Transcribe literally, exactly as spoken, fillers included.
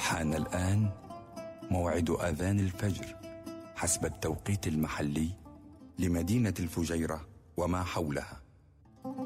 حان الآن موعد آذان الفجر حسب التوقيت المحلي لمدينة الفجيرة وما حولها.